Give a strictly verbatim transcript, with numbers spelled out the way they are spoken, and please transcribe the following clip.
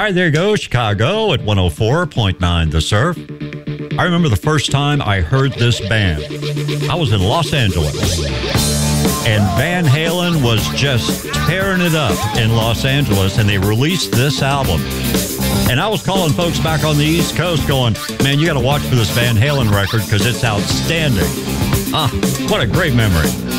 right, there you go, Chicago at one oh four point nine The Surf. I remember the first time I heard this band. I was in Los Angeles, and Van Halen was just tearing it up in Los Angeles, and they released this album. And I was calling folks back on the East Coast going, man, you got to watch for this Van Halen record because it's outstanding. Ah, what a great memory.